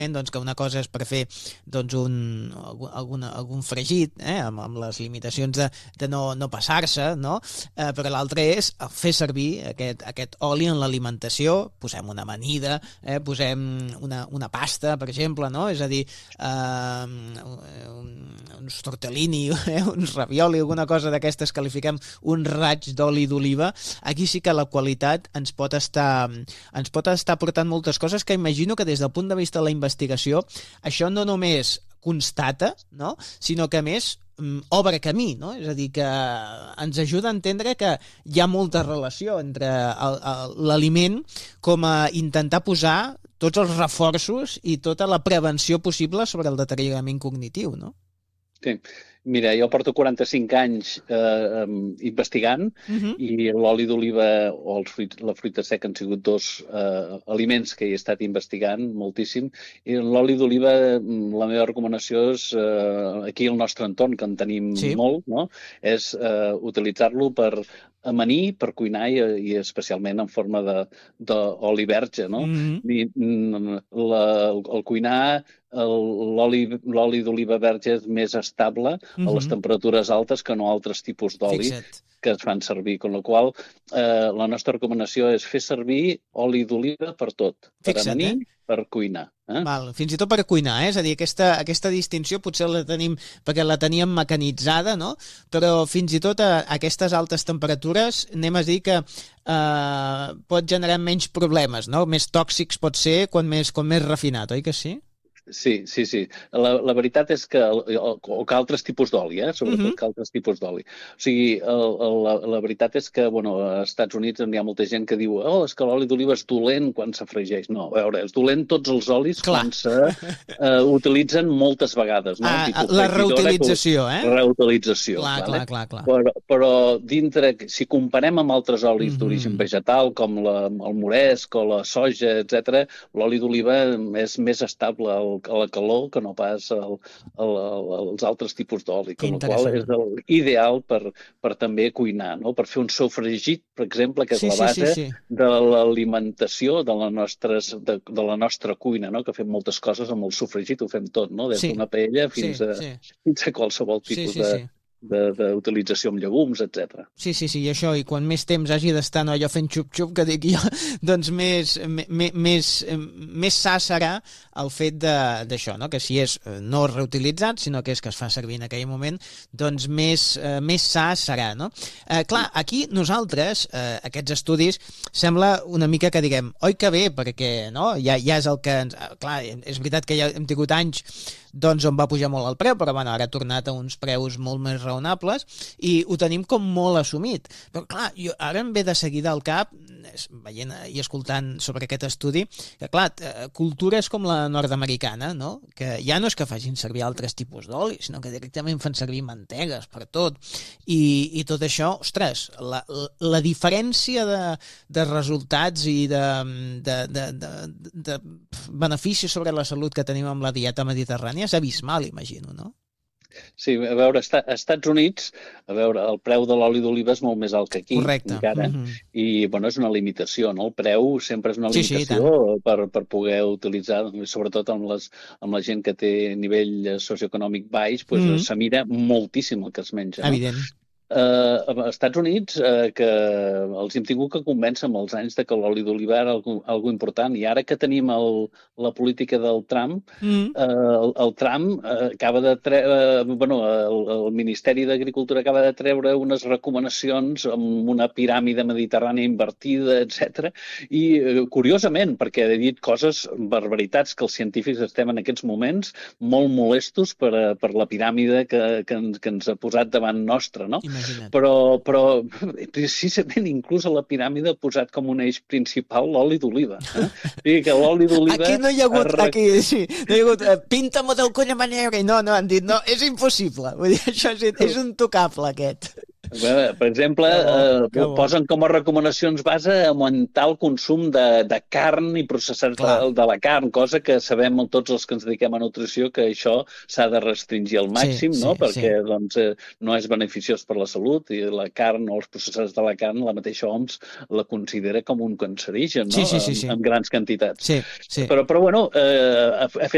doncs, que una cosa és per fer doncs, algun fregit, amb les limitacions de no passar-se, no? Però l'altre és fer servir aquest oli en l'alimentació, posem una amanida, posem una pasta, per exemple, no? És a dir, uns tortellini, uns ravioli, alguna cosa d'aquestes que li fiquem un raig d'oli d'oliva. Aquí sí que la qualitat ens pot estar portant moltes coses que imagino que des del punt de vista de la investigació això no només constata, no? Sinó que a més obre camí, no? És a dir, que ens ajuda a entendre que hi ha molta relació entre l'aliment com a intentar posar tots els reforços i tota la prevenció possible sobre el deteriorament cognitiu, no? Sí. Mira, jo porto 45 anys investigant i l'oli d'oliva o la fruita seca han sigut dos aliments que he estat investigant moltíssim. I l'oli d'oliva, la meva recomanació és, aquí al nostre entorn, que en tenim molt, no? És utilitzar-lo per amanir, per cuinar i especialment en forma d'oli verge, no? El cuinar, l'oli d'oliva verge és més estable a les temperatures altes que no altres tipus d'oli que es fan servir, amb la qual la nostra recomanació és fer servir oli d'oliva per tot, per amanir, per cuinar. Fins i tot per cuinar, és a dir, aquesta distinció potser la tenim perquè la teníem mecanitzada, no? Però fins i tot a aquestes altes temperatures anem a dir que pot generar menys problemes, no? Més tòxics pot ser quan més refinat, oi que sí? Sí. La veritat és que, o que altres tipus d'oli, sobretot que altres tipus d'oli. O sigui, la veritat és que, als Estats Units hi ha molta gent que diu és que l'oli d'oliva és dolent quan s'afregeix. No, a veure, és dolent tots els olis quan s'utilitzen moltes vegades. La reutilització, Reutilització. Clar. Però dintre, si comparem amb altres olis d'origen vegetal, com el moresc o la soja, etc., l'oli d'oliva és més estable a la calor que no pas els altres tipus d'oli, amb la qual és ideal per també cuinar, no? Per fer un sofregit, per exemple, que és la base de l'alimentació de la nostra cuina, no? Que fem moltes coses amb el sofregit, ho fem tot, no? Des d'una paella fins a qualsevol tipus d'utilització amb llegums, etc. Sí, i això, i quan més temps hagi d'estar allò fent xup-xup, que dic jo, doncs més sa serà el fet d'això, no? Que si és no reutilitzat, sinó que és que es fa servir en aquell moment, doncs més sa serà, no? Clar, aquí nosaltres, aquests estudis, sembla una mica que diguem, oi que bé, perquè no? Ja és el que ens... Clar, és veritat que ja hem tingut anys doncs on va pujar molt el preu, però ara ha tornat a uns preus molt més raonables i ho tenim com molt assumit. Però clar, ara em ve de seguida al cap, veient i escoltant sobre aquest estudi, que clar, cultures com la nord-americana, no? Que ja no és que facin servir altres tipus d'oli, sinó que directament fan servir mantegues per tot. I tot això, ostres, la diferència de resultats i de beneficis sobre la salut que tenim amb la dieta mediterrània és abismal, imagino, no? Sí, a veure, als Estats Units, el preu de l'oli d'oliva és molt més alt que aquí. Correcte. Encara. I, és una limitació, no? El preu sempre és una limitació per poder utilitzar, sobretot amb la gent que té nivell socioeconòmic baix, se mira moltíssim el que es menja. Evident. Als Estats Units, que els hem tingut que convèncer amb els anys que l'oli d'oliva era algo important, i ara que tenim la política del Trump, el Trump acaba de el Ministeri d'Agricultura acaba de treure unes recomanacions amb una piràmide mediterrània invertida, etc. I curiosament, perquè ha dit coses, barbaritats, que els científics estem en aquests moments molt molestos per la piràmide que ens ha posat davant nostre, no? Però precisament inclús a la piràmide ha posat com un eix principal l'oli d'oliva. Que l'oli d'oliva... Aquí no hi ha hagut, no hi ha hagut pinta-m'ho del coll manera, i no, han dit, no, és impossible. Vull dir, això és intocable, aquest. Per exemple, posen com a recomanacions base augmentar el consum de carn i processats de la carn, cosa que sabem tots els que ens dediquem a nutrició que això s'ha de restringir al màxim, no? Perquè no és beneficiós per la salut i la carn o els processats de la carn, la mateixa OMS la considera com un cancerigen, no? En grans quantitats. Però bueno, ha fet